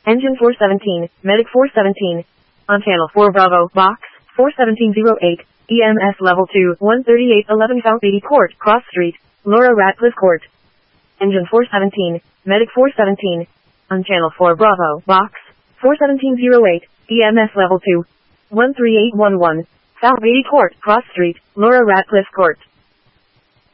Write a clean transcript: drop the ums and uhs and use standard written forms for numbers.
Engine 417, Medic 417. On Channel 4 Bravo, Box 41708, EMS Level 2, 13811 South 80 Court, Cross Street, Laura Ratcliffe Court. Engine 417, Medic 417. On Channel 4 Bravo, Box 41708, EMS Level 2, 13811, South 80 Court, Cross Street, Laura Ratcliffe Court.